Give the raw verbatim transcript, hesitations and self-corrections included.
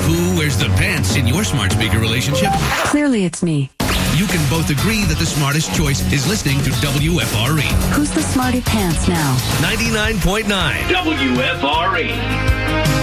Who wears the pants in your smart speaker relationship? Clearly it's me. You can both agree that the smartest choice is listening to W F R E. Who's the smarty pants now? ninety-nine point nine W F R E.